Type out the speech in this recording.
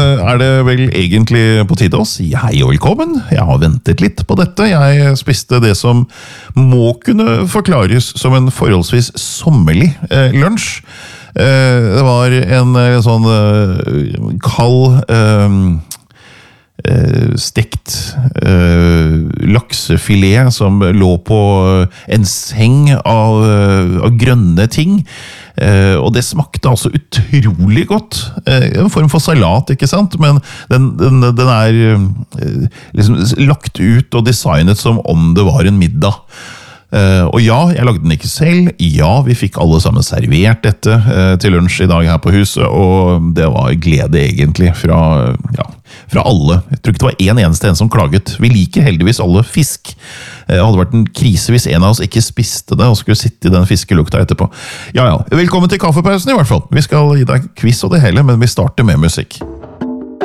det vel egentlig på tide å si hei og velkommen. Jeg har ventet litt på dette. Jeg spiste det som må kunne forklares som en forholdsvis sommerlig lunsj. Det var en sånn kald stekt laksefilet som lå på en seng av grønne ting, og det smakte altså utrolig godt. En form for salat, ikke sant? Men den er liksom lagt ut og designet som om det var en middag. Og ja, jeg lagde den ikke selv. Ja, vi fikk alle sammen servert dette til lunsj i dag her på huset, og det var glede egentlig fra alle. Jeg tror ikke det var en eneste som klaget. Vi liker heldigvis alle fisk. Det hadde vært en krise hvis en av oss ikke spiste det og skulle sitte i den fiskelukta etterpå. Ja, velkommen til kaffepausen i hvert fall. Vi skal gi deg quiz og det hele, men vi starter med musikk.